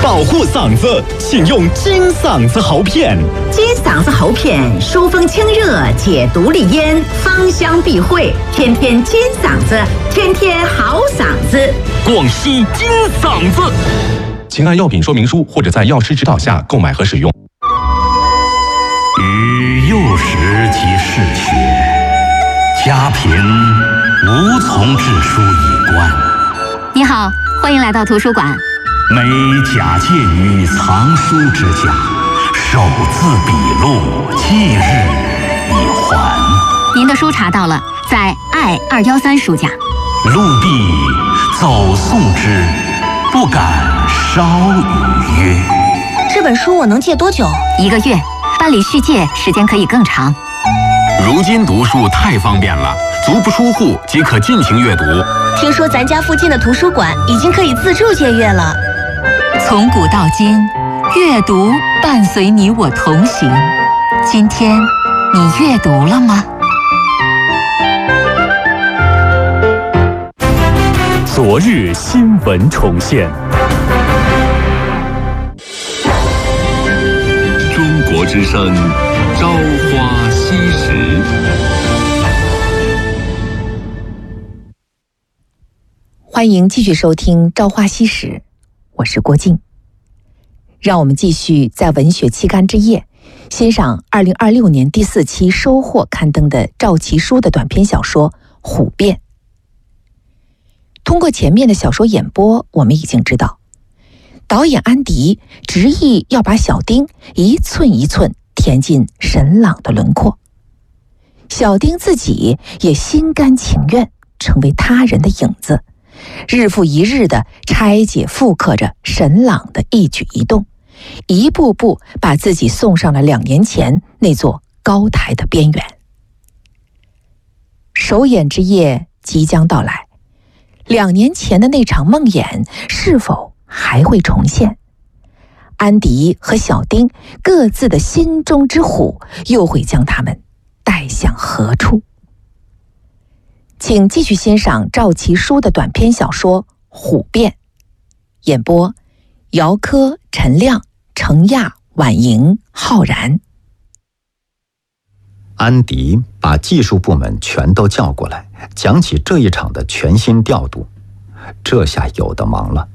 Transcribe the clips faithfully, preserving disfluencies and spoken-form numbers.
保护嗓子，请用金嗓子喉片。 金嗓子喉片疏风清热，解毒利咽，芳香避秽，天天金嗓子，天天好嗓子。 广西金嗓子。 请按药品说明书或者在药师指导下购买和使用。 与幼时即逝去，家贫无从治书以观。 你好，欢迎来到图书馆。 每假借于藏书之家，手字笔录，即日以还。 您的书查到了，在爱二幺三书架。 陆必走送之，不敢稍逾约。 这本书我能借多久？ 一个月，办理续借时间可以更长。 如今读书太方便了，足不出户即可尽情阅读。 听说咱家附近的图书馆已经可以自助借阅了。 从古到今，阅读伴随你我同行。今天，你阅读了吗？ 昨日新闻重现。 中国之声，朝花夕拾。 欢迎继续收听《朝花夕拾》，我是郭静。让我们继续在文学期刊之夜欣赏二零二六年第四期《收获》刊登的赵其书的短篇小说《虎变》。通过前面的小说演播，我们已经知道，导演安迪执意要把小丁一寸一寸填进沈朗的轮廓，小丁自己也心甘情愿成为他人的影子，日复一日地拆解复刻着沈朗的一举一动，一步步把自己送上了两年前那座高台的边缘。首演之夜即将到来，两年前的那场梦魇是否还会重现？安迪和小丁各自的心中之虎又会将他们带向何处？请继续欣赏赵其书的短篇小说《虎变》，演播：姚科、陈亮、程亚、婉莹、浩然。 安迪把技术部门全都叫过来，讲起这一场的全新调度。这下有的忙了。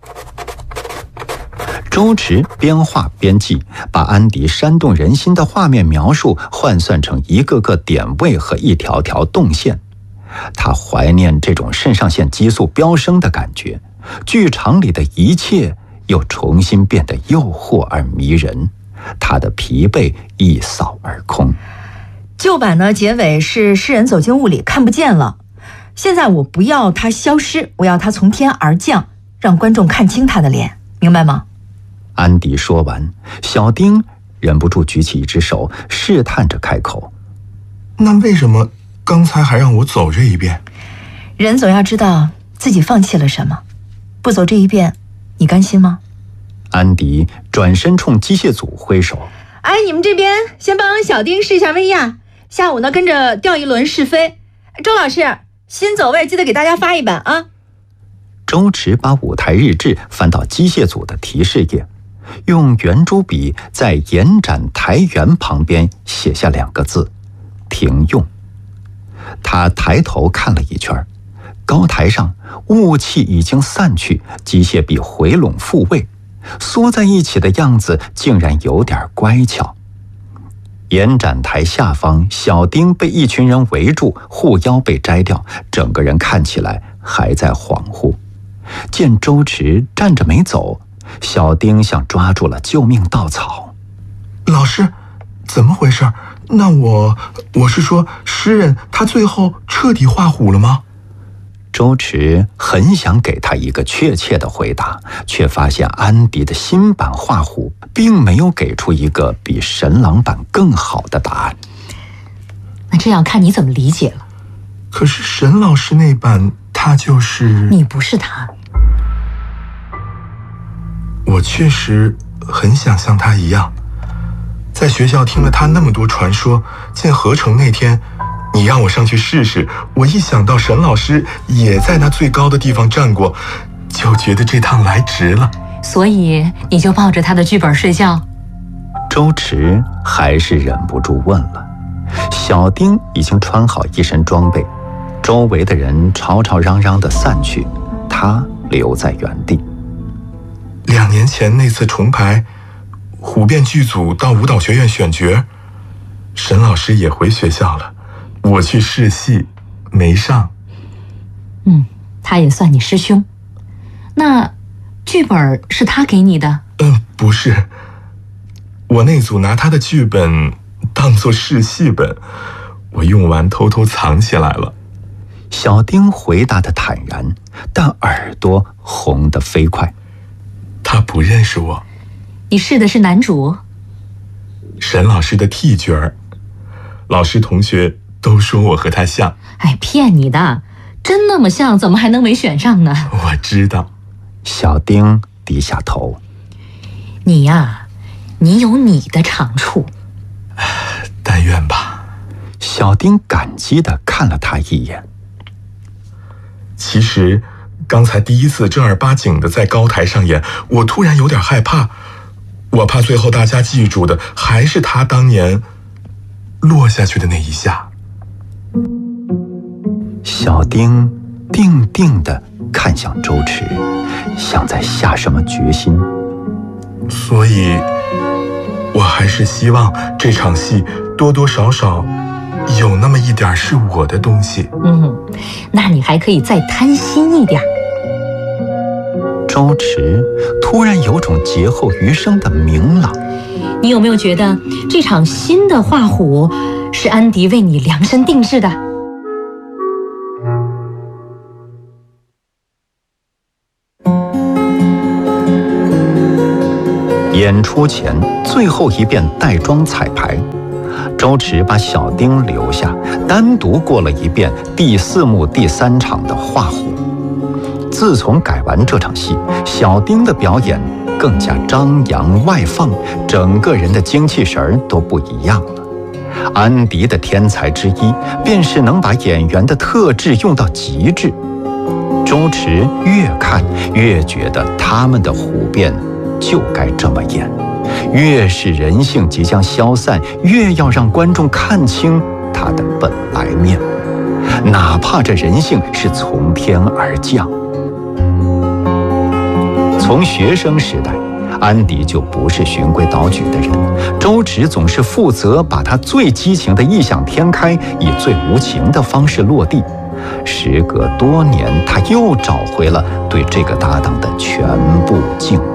周驰边画边记，把安迪煽动人心的画面描述换算成一个个点位和一条条动线。他怀念这种肾上腺激素飙升的感觉，剧场里的一切又重新变得诱惑而迷人，他的疲惫一扫而空。 旧版呢，结尾是诗人走进雾里看不见了，现在我不要他消失，我要他从天而降，让观众看清他的脸，明白吗？ 安迪说完，小丁忍不住举起一只手，试探着开口： 那为什么刚才还让我走这一遍？ 人总要知道自己放弃了什么，不走这一遍，你甘心吗？ 安迪转身冲机械组挥手： 哎，你们这边先帮小丁试一下威亚，下午呢跟着调一轮试飞。周老师，新走位记得给大家发一版啊。 周驰把舞台日志翻到机械组的提示页，用圆珠笔在延展台原旁边写下两个字：停用。他抬头看了一圈，高台上雾气已经散去，机械臂回拢复位，缩在一起的样子竟然有点乖巧。延展台下方，小丁被一群人围住，护腰被摘掉，整个人看起来还在恍惚。见周驰站着没走，小丁像抓住了救命稻草。 老师，怎么回事？那我我是说，诗人他最后彻底画虎了吗？ 周驰很想给他一个确切的回答，却发现安迪的新版画虎并没有给出一个比神朗版更好的答案。 那这样看你怎么理解了？ 可是沈老师那版他就是你不是他。 我确实很想像他一样，在学校听了他那么多传说，见合成那天你让我上去试试，我一想到沈老师也在那最高的地方站过，就觉得这趟来值了。 所以你就抱着他的剧本睡觉？ 周驰还是忍不住问了。小丁已经穿好一身装备，周围的人吵吵嚷嚷地散去，他留在原地。 两年前那次重排，虎变剧组到舞蹈学院选角，沈老师也回学校了，我去试戏没上。 嗯，他也算你师兄。那剧本是他给你的？ 嗯，不是，我那组拿他的剧本当作试戏本，我用完偷偷藏起来了。 小丁回答得坦然，但耳朵红得飞快。 他不认识我。 你试的是男主？ 沈老师的替角儿，老师同学都说我和他像。 哎，骗你的，真那么像，怎么还能没选上呢？ 我知道。 小丁低下头。 你呀，你有你的长处。 但愿吧。 小丁感激地看了他一眼。 其实刚才第一次正儿八经的在高台上演，我突然有点害怕，我怕最后大家记住的还是他当年落下去的那一下。 小丁定定地看向周驰，像在下什么决心。 所以我还是希望这场戏多多少少有那么一点是我的东西。 嗯，那你还可以再贪心一点。 周驰突然有种劫后余生的明朗。 你有没有觉得这场新的画虎是安迪为你量身定制的？ 演出前最后一遍带妆彩排，周驰把小丁留下，单独过了一遍第四幕第三场的画虎。自从改完这场戏，小丁的表演更加张扬外放，整个人的精气神儿都不一样了。安迪的天才之一，便是能把演员的特质用到极致。周驰越看越觉得他们的虎变就该这么演，越是人性即将消散，越要让观众看清他的本来面，哪怕这人性是从天而降。从学生时代，安迪就不是循规蹈矩的人，周驰总是负责把他最激情的异想天开以最无情的方式落地。时隔多年，他又找回了对这个搭档的全部敬